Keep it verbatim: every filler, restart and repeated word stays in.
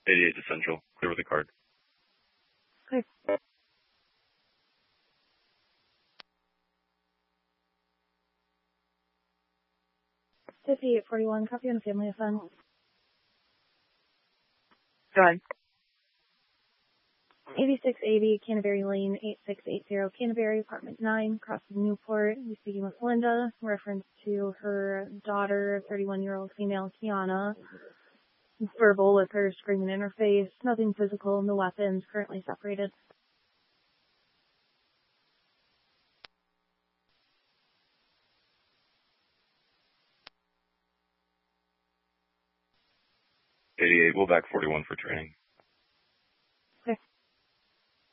eighty-eight to Central. Clear with the card. Okay. fifty-eight forty-one, copy on a family offense. Go ahead. eighty-six eighty, Canterbury Lane, eight six eight zero, Canterbury, apartment nine, across from Newport. We're speaking with Linda, in reference to her daughter, thirty-one-year-old female, Kiana. Verbal with her screaming in her face, nothing physical, no weapons, currently separated. eighty-eight, we'll back forty-one for training.